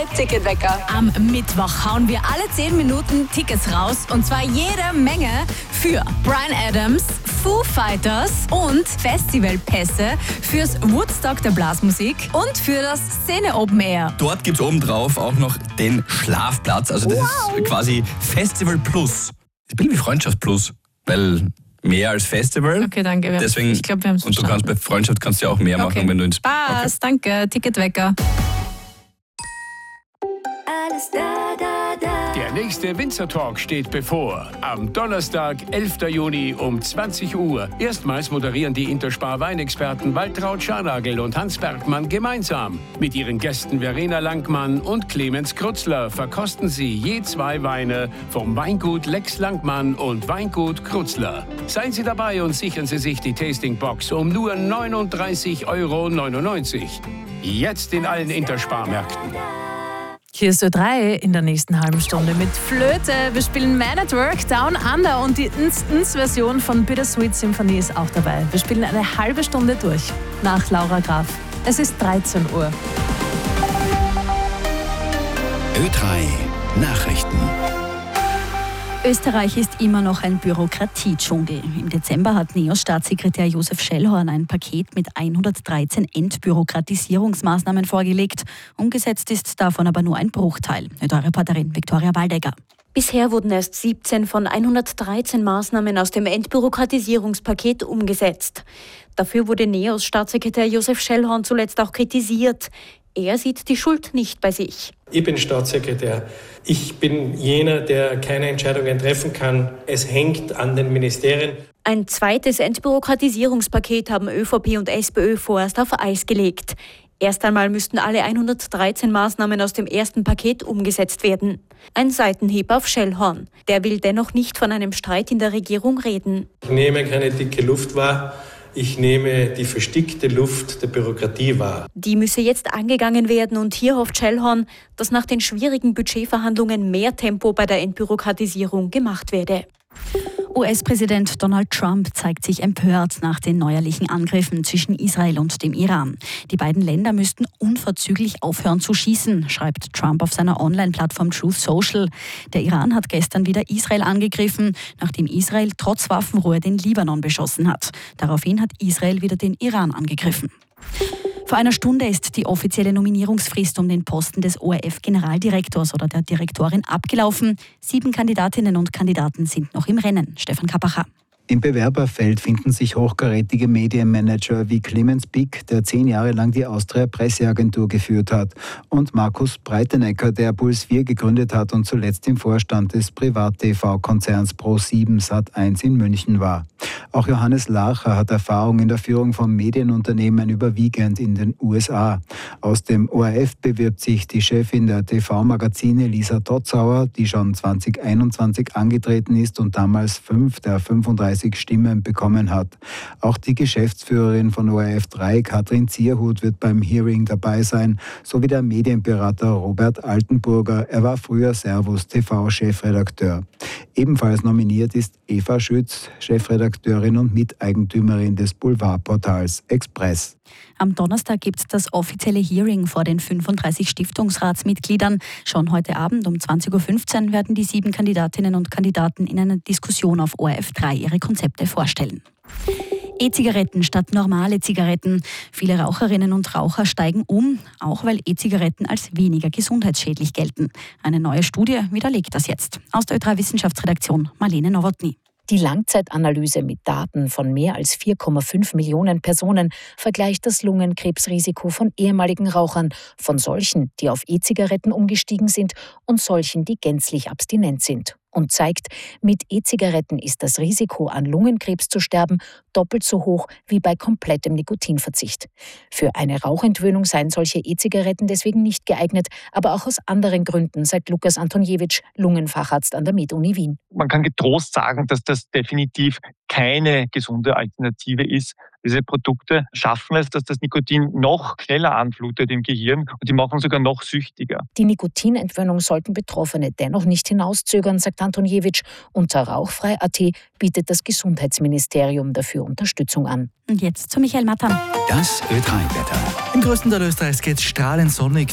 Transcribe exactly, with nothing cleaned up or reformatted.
drei Ticketwecker. Am Mittwoch hauen wir alle zehn Minuten Tickets raus. Und zwar jede Menge für Bryan Adams, Foo Fighters und Festivalpässe fürs Woodstock der Blasmusik und für das Szene Open Air. Dort gibt es obendrauf auch noch den Schlafplatz. Also das wow. ist quasi Festival Plus. Ich bin wie Freundschaft Plus, weil mehr als Festival. Okay, danke. Deswegen, ich glaube, wir haben es Und du kannst bei Freundschaft kannst du ja auch mehr okay. machen, wenn du ins... Spaß, okay. danke. Ticketwecker. Alles da, da, da. Der nächste Winzer-Talk steht bevor. Am Donnerstag, elften Juni um zwanzig Uhr. Erstmals moderieren die Interspar Weinexperten Waltraud Scharnagel und Hans Bergmann gemeinsam. Mit ihren Gästen Verena Langmann und Clemens Krutzler verkosten sie je zwei Weine vom Weingut Lex Langmann und Weingut Krutzler. Seien Sie dabei und sichern Sie sich die Tastingbox um nur neununddreißig Euro neunundneunzig. Jetzt in allen Interspar-Märkten. Hier ist Ö drei in der nächsten halben Stunde mit Flöte. Wir spielen Man at Work, Down Under und die Ns-Ns-Version von Bittersweet Symphony ist auch dabei. Wir spielen eine halbe Stunde durch nach Laura Graf. Es ist dreizehn Uhr. Ö drei Nachrichten. Österreich ist immer noch ein Bürokratiedschungel. Im Dezember hat Neos-Staatssekretär Josef Schellhorn ein Paket mit hundertdreizehn Entbürokratisierungsmaßnahmen vorgelegt. Umgesetzt ist davon aber nur ein Bruchteil. Reporterin Viktoria Waldegger. Bisher wurden erst siebzehn von hundertdreizehn Maßnahmen aus dem Entbürokratisierungspaket umgesetzt. Dafür wurde Neos-Staatssekretär Josef Schellhorn zuletzt auch kritisiert. Er sieht die Schuld nicht bei sich. Ich bin Staatssekretär. Ich bin jener, der keine Entscheidungen treffen kann. Es hängt an den Ministerien. Ein zweites Entbürokratisierungspaket haben ÖVP und SPÖ vorerst auf Eis gelegt. Erst einmal müssten alle hundertdreizehn Maßnahmen aus dem ersten Paket umgesetzt werden. Ein Seitenhieb auf Schellhorn. Der will dennoch nicht von einem Streit in der Regierung reden. Ich nehme keine dicke Luft wahr. Ich nehme die verstickte Luft der Bürokratie wahr. Die müsse jetzt angegangen werden und hier hofft Schellhorn, dass nach den schwierigen Budgetverhandlungen mehr Tempo bei der Entbürokratisierung gemacht werde. U S-Präsident Donald Trump zeigt sich empört nach den neuerlichen Angriffen zwischen Israel und dem Iran. Die beiden Länder müssten unverzüglich aufhören zu schießen, schreibt Trump auf seiner Online-Plattform Truth Social. Der Iran hat gestern wieder Israel angegriffen, nachdem Israel trotz Waffenruhe den Libanon beschossen hat. Daraufhin hat Israel wieder den Iran angegriffen. Vor einer Stunde ist die offizielle Nominierungsfrist um den Posten des O R F-Generaldirektors oder der Direktorin abgelaufen. Sieben Kandidatinnen und Kandidaten sind noch im Rennen. Stefan Kappacher. Im Bewerberfeld finden sich hochkarätige Medienmanager wie Clemens Bick, der zehn Jahre lang die Austria Presseagentur geführt hat, und Markus Breitenecker, der Puls vier gegründet hat und zuletzt im Vorstand des Privat-T V-Konzerns Pro sieben Sat eins in München war. Auch Johannes Larcher hat Erfahrung in der Führung von Medienunternehmen überwiegend in den U S A. Aus dem O R F bewirbt sich die Chefin der T V-Magazine Lisa Totzauer, die schon zwanzig einundzwanzig angetreten ist und damals fünf der fünfunddreißig Stimmen bekommen hat. Auch die Geschäftsführerin von O R F drei, Katrin Zierhut, wird beim Hearing dabei sein, sowie der Medienberater Robert Altenburger. Er war früher Servus T V-Chefredakteur. Ebenfalls nominiert ist Eva Schütz, Chefredakteurin und Miteigentümerin des Boulevardportals Express. Am Donnerstag gibt es das offizielle Hearing vor den fünfunddreißig Stiftungsratsmitgliedern. Schon heute Abend um zwanzig Uhr fünfzehn werden die sieben Kandidatinnen und Kandidaten in einer Diskussion auf O R F drei ihre Konzepte vorstellen. E-Zigaretten statt normale Zigaretten. Viele Raucherinnen und Raucher steigen um, auch weil E-Zigaretten als weniger gesundheitsschädlich gelten. Eine neue Studie widerlegt das jetzt. Aus der Ö drei Wissenschaftsredaktion Marlene Nowotny. Die Langzeitanalyse mit Daten von mehr als vier Komma fünf Millionen Personen vergleicht das Lungenkrebsrisiko von ehemaligen Rauchern, von solchen, die auf E-Zigaretten umgestiegen sind, und solchen, die gänzlich abstinent sind. Und zeigt, mit E-Zigaretten ist das Risiko, an Lungenkrebs zu sterben, doppelt so hoch wie bei komplettem Nikotinverzicht. Für eine Rauchentwöhnung seien solche E-Zigaretten deswegen nicht geeignet, aber auch aus anderen Gründen, sagt Lukas Antonjewitsch, Lungenfacharzt an der Med-Uni Wien. Man kann getrost sagen, dass das definitiv keine gesunde Alternative ist. Diese Produkte schaffen es, dass das Nikotin noch schneller anflutet im Gehirn und die machen sogar noch süchtiger. Die Nikotinentwöhnung sollten Betroffene dennoch nicht hinauszögern, sagt Antonjewitsch. Unter rauchfrei punkt a t bietet das Gesundheitsministerium dafür Unterstützung an. Und jetzt zu Michael Mattan. Das Ö drei Wetter. Im größten Teil Österreichs geht es strahlend sonnig.